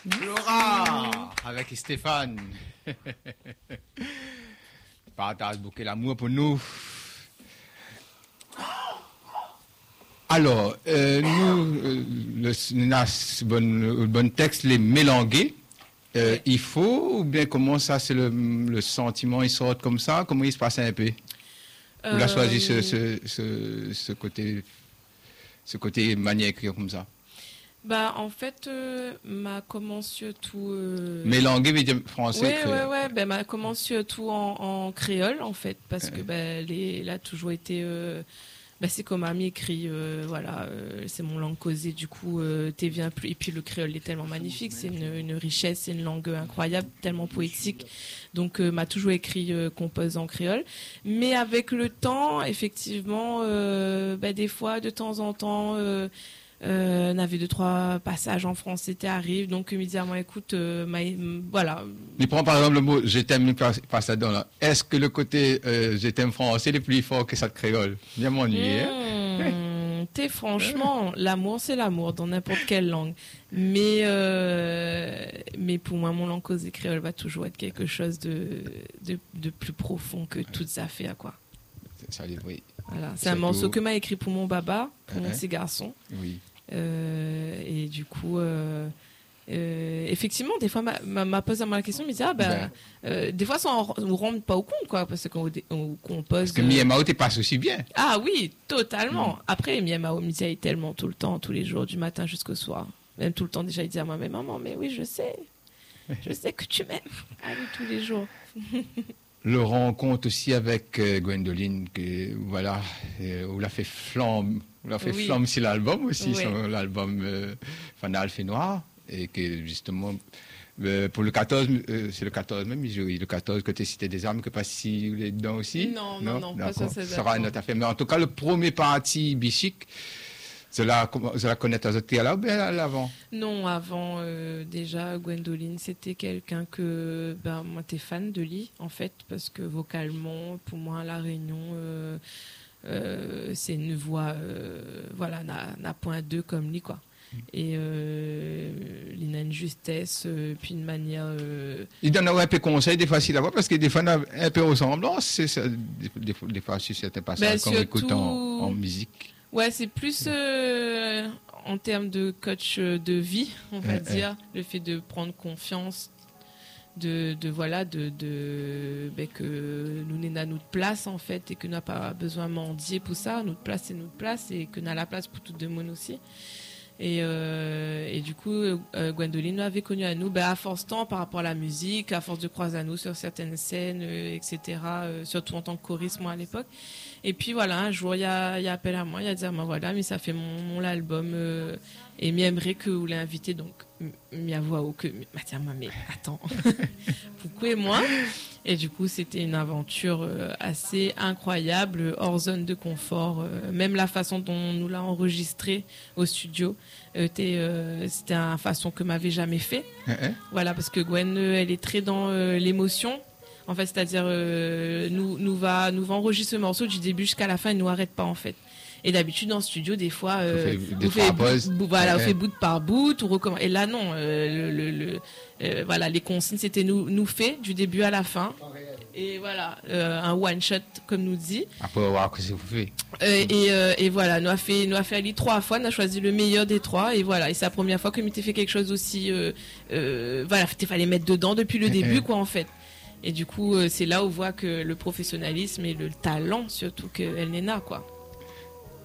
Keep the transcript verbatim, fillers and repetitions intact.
Laura, avec Stéphane. Partage beaucoup l'amour pour nous. Alors, euh, nous, euh, le, le, bon, le bon texte, les mélanger. Euh, il faut, ou bien comment ça, c'est le, le sentiment, il sort comme ça, comment il se passe un peu? Vous l'avez choisi ce, ce, ce, ce côté, ce côté manière écrire comme ça? Bah, en fait, euh, ma commence surtout. Euh... Mélanger, veut dire français, ouais, créole. Ouais, ouais, ben, ma commence surtout en, en créole, en fait, parce ouais. que, ben, les, elle a toujours été. Euh... Ben, c'est comme Ami écrit, euh, voilà, euh, c'est mon langue causée, du coup, euh, t'es bien plus. Et puis le créole est tellement magnifique, c'est une, une richesse, c'est une langue incroyable, tellement poétique. Donc, euh, m'a toujours écrit, euh, compose en créole. Mais avec le temps, effectivement, euh, ben, des fois, de temps en temps, euh, Euh, on avait deux trois passages en français qui arrivent, donc il me disait moi écoute euh, ma, voilà. Il prend par exemple le mot je t'aime passe là dedans là. Est-ce que le côté euh, je t'aime français est plus fort que ça de créole? Bien m'ennuyer. Mmh, hein? T'es franchement l'amour c'est l'amour dans n'importe quelle langue, mais euh, mais pour moi mon langue causée créole va toujours être quelque chose de de, de plus profond que toutes ces affaires quoi. Ça, oui. Voilà, c'est un morceau que m'a écrit pour mon baba, pour uh-huh. mon petit garçon. Oui. Euh, et du coup, euh, euh, effectivement, des fois, m'a, m'a posé la question, me dit ah ben, ben. Euh, des fois, ça on ne rentre pas au compte quoi, parce qu'on on, on pose. Parce que Miamao t'es pas aussi bien. Ah oui, totalement. Mm. Après, Miamao me dit tellement tout le temps, tous les jours, du matin jusqu'au soir, même tout le temps déjà, il dit à moi, mais maman, mais oui, je sais, je sais que tu m'aimes. Ah oui, tous les jours. Le rencontre aussi avec euh, Gwendoline, que voilà, euh, où l'a fait flamme, où l'a fait oui. flamme sur l'album aussi, oui. sur l'album euh, Fanal fait noir, et que justement euh, pour le quatorze, euh, c'est le quatorze même, oui, le quatorze côté Cité des Armes, que pas si vous êtes dedans aussi. Non, non, non, non pas ça, c'est ça sera une autre affaire. Mais en tout cas, le premier parti bichique. Je la, je la connais à Zoté là ou bien à l'avant? Non, avant, euh, déjà, Gwendoline, c'était quelqu'un que, ben, moi, t'es fan de Lee, en fait, parce que vocalement, pour moi, La Réunion, euh, euh, c'est une voix, euh, voilà, n'a, n'a point deux comme Lee, quoi. Mm. Et euh, il a une justesse, euh, puis une manière. Euh... Il donne un peu conseil, des fois, s'il la voit, parce que des fois, il a un peu ressemblance, c'est ça, des, des, des fois, si c'était pas ça, ben, qu'on écoute en, en musique. Ouais, c'est plus euh, en termes de coach de vie, on va euh, dire, euh. le fait de prendre confiance, de, de voilà, de, de ben, que nous n'avons notre place en fait et que nous n'avons pas besoin de mendier pour ça, notre place c'est notre place et que nous avons la place pour tout le monde aussi. Et, euh, et du coup, euh, Gwendoline nous avait connu à nous, ben, à force de temps par rapport à la musique, à force de croiser à nous sur certaines scènes, euh, et cetera. Euh, surtout en tant que choriste, moi à l'époque. Et puis voilà, un jour, il y a, il y a appel à moi, il y a dit, moi voilà, mais ça fait mon, mon album, euh, et m'aimerait que vous l'invitez, donc, m'y avoir au que, moi, mais attends, pourquoi et moi? Et du coup, c'était une aventure euh, assez incroyable, hors zone de confort. Euh, même la façon dont nous l'a enregistré au studio, euh, euh, c'était une façon que m'avait jamais fait. Uh-huh. Voilà, parce que Gwen, euh, elle est très dans euh, l'émotion. En fait, c'est-à-dire, euh, nous, nous va, nous va enregistrer ce morceau du début jusqu'à la fin, et nous arrête pas en fait. Et d'habitude dans le studio, des fois, euh, on fait, bout, bout, voilà, ouais. on fait bout par bout, tout recommence. Et là, non, euh, le, le, le, euh, voilà, les consignes, c'était nous, nous fait du début à la fin. Et voilà, euh, un one shot, comme nous dit. Après voir que c'est vous fait. Euh, et, euh, et voilà, nous a fait, nous a fait aller trois fois, on a choisi le meilleur des trois. Et voilà, et c'est la première fois que m'était fait quelque chose aussi, euh, euh, voilà, il fallait mettre dedans depuis le début, quoi, en fait. Et du coup, euh, c'est là où on voit que le professionnalisme et le talent, surtout, qu'elle n'est là, quoi.